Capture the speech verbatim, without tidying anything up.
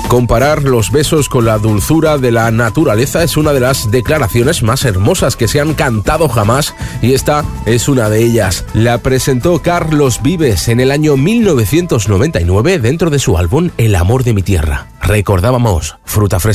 Comparar los besos con la dulzura de la naturaleza es una de las declaraciones más hermosas que se han cantado jamás, y esta es una de ellas. La presentó Carlos Vives en el año mil novecientos noventa y nueve dentro de su álbum El amor de mi tierra. Recordábamos Fruta Fresca.